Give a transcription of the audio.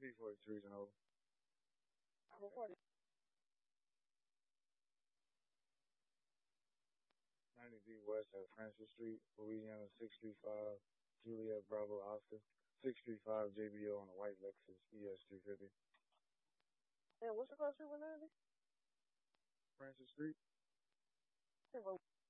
B43 and over. 90D West at Francis Street, Louisiana 635, Juliet Bravo Oscar. 635 JBO on a white Lexus ES350. Yeah, what's the car street with that? Francis Street. Yeah, well,